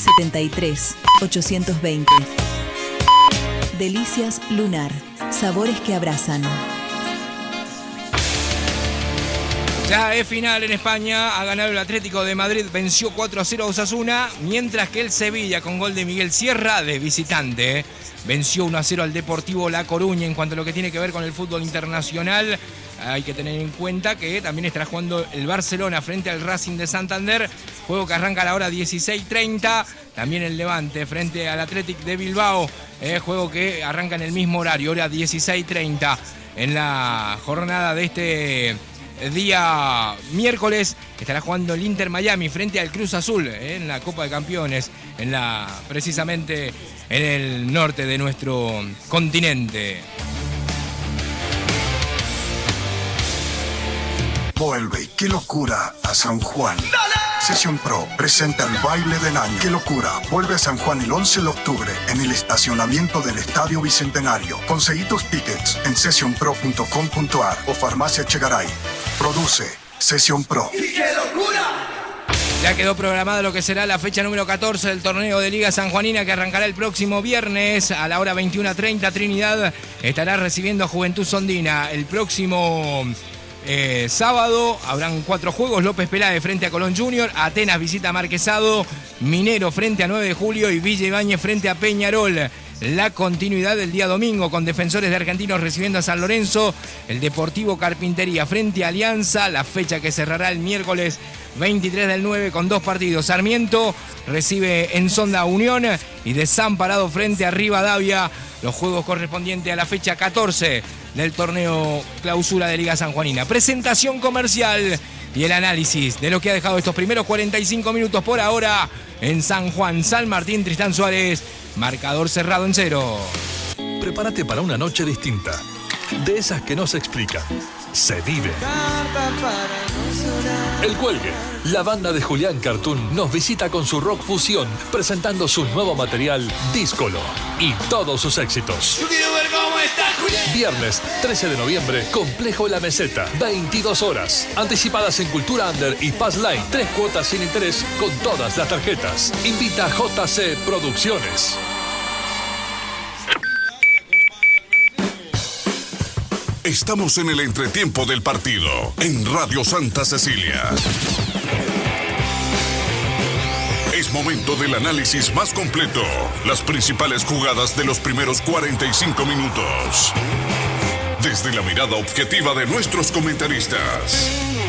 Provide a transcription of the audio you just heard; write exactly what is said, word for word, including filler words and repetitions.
setenta y tres, ochocientos veinte. Delicias Lunar. Sabores que abrazan. Ya es final en España, ha ganado el Atlético de Madrid, venció cuatro a cero a Osasuna, mientras que el Sevilla, con gol de Miguel Sierra, de visitante, venció uno a cero al Deportivo La Coruña. En cuanto a lo que tiene que ver con el fútbol internacional, hay que tener en cuenta que también estará jugando el Barcelona frente al Racing de Santander, juego que arranca a la hora dieciséis treinta, también el Levante frente al Athletic de Bilbao, eh, juego que arranca en el mismo horario, hora dieciséis treinta, en la jornada de este día miércoles estará jugando el Inter Miami frente al Cruz Azul eh, en la Copa de Campeones, en la, precisamente en el norte de nuestro continente. Vuelve, qué locura, a San Juan. Session Pro presenta el baile del año. ¡Qué locura! Vuelve a San Juan el once de octubre en el estacionamiento del Estadio Bicentenario. Conseguí tus tickets en session pro punto com punto a r o Farmacia Chegaray. Produce Session Pro. ¡Qué locura! Ya quedó programada lo que será la fecha número catorce del torneo de Liga Sanjuanina, que arrancará el próximo viernes a la hora veintiuna treinta. Trinidad estará recibiendo a Juventud Sondina. El próximo Eh, sábado habrán cuatro juegos: López Peláez frente a Colón Junior, Atenas visita a Marquesado, Minero frente a nueve de julio y Villa Ibáñez frente a Peñarol. La continuidad del día domingo con Defensores de Argentinos recibiendo a San Lorenzo, el Deportivo Carpintería frente a Alianza, la fecha que cerrará el miércoles veintitrés del nueve con dos partidos. Sarmiento recibe en Sonda a Unión y Desamparado frente a Rivadavia, los juegos correspondientes a la fecha catorce del torneo clausura de Liga Sanjuanina. Presentación comercial y el análisis de lo que ha dejado estos primeros cuarenta y cinco minutos por ahora en San Juan, San Martín, Tristán Suárez, marcador cerrado en cero. Prepárate para una noche distinta, de esas que no se explican, se vive. El Cuelgue, la banda de Julián Cartoon, nos visita con su rock fusión, presentando su nuevo material, Díscolo, y todos sus éxitos. Yo quiero ver cómo está Julián. Viernes trece de noviembre, Complejo La Meseta, veintidós horas. Anticipadas en Cultura Under y Pass Line, tres cuotas sin interés con todas las tarjetas. Invita J C Producciones. Estamos en el entretiempo del partido, en Radio Santa Cecilia. Es momento del análisis más completo, las principales jugadas de los primeros cuarenta y cinco minutos. Desde la mirada objetiva de nuestros comentaristas.